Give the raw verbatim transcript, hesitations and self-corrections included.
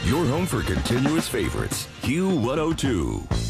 Your home for continuous favorites. Q one oh two.